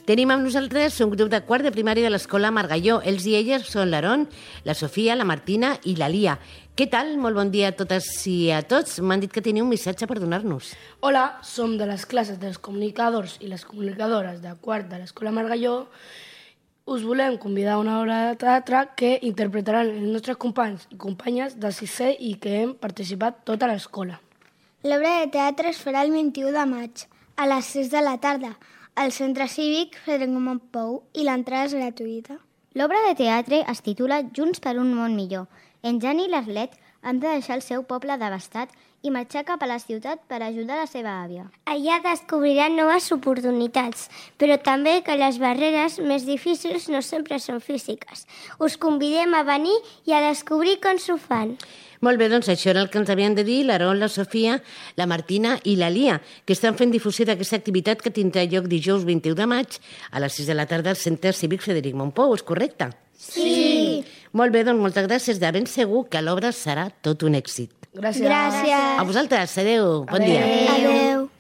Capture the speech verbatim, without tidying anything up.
Tenim amb nosaltres un grup de quart de primària de l'escola Margalló. Ells i elles són l'Aaron, la Sofia, la Martina i la Lia. Què tal? Molt bon dia a totes i a tots. M'han dit que teniu un missatge per donar-nos. Hola, som de les classes dels comunicadors i les comunicadores de quart de l'escola Margalló. Us volem convidar a una obra de teatre que interpretaran els nostres companys i companyes de sisè i que hem participat tota l'escola. L'obra de teatre es farà el vint-i-u de maig, a les sis de la tarda, al Centre Cívic Frederic Montpou, i l'entrada és gratuïta. L'obra de teatre es titula Junts per un món millor. En Jan i l'Arlet han de deixar el seu poble devastat i marxar cap a la ciutat per ajudar la seva àvia. Allà descobriran noves oportunitats, però també que les barreres més difícils no sempre són físiques. Us convidem a venir i a descobrir com s'ho fan. Molt bé, doncs això era el que ens havien de dir l'Aaron, la Sofia, la Martina i la Lia, que estan fent difusió d'aquesta activitat que tindrà lloc dijous vint-i-u de maig a les sis de la tarda al Centre Cívic Frederic Montpou. És correcte? Sí! Molt bé, doncs moltes gràcies. De ben segur que l'obra serà tot un èxit. Gràcies. Gràcies. A vosaltres, adeu. Bon dia. Adeu.